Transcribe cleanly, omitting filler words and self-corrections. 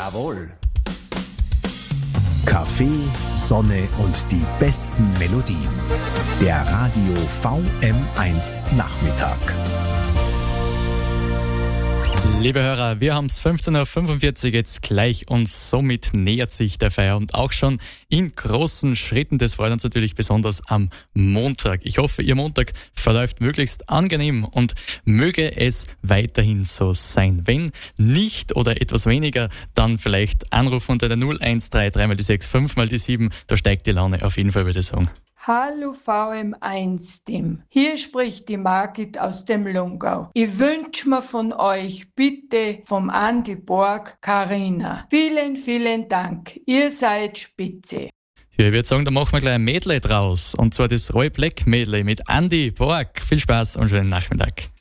Jawohl. Kaffee, Sonne und die besten Melodien. Der Radio VM1 Nachmittag. Liebe Hörer, wir haben es 15.45 Uhr jetzt gleich und somit nähert sich der Feierabend auch schon in großen Schritten. Das freut uns natürlich besonders am Montag. Ich hoffe, Ihr Montag verläuft möglichst angenehm und möge es weiterhin so sein. Wenn nicht oder etwas weniger, dann vielleicht anrufen unter der 0133 mal die 6, 5 mal die 7. Da steigt die Laune auf jeden Fall, würde ich sagen. Hallo VM1-Team. Hier spricht die Margit aus dem Lungau. Ich wünsche mir von euch bitte vom Andi Borg Carina. Vielen, vielen Dank. Ihr seid spitze. Ja, ich würde sagen, da machen wir gleich ein Medley draus. Und zwar das Roy Black Medley mit Andi Borg. Viel Spaß und schönen Nachmittag.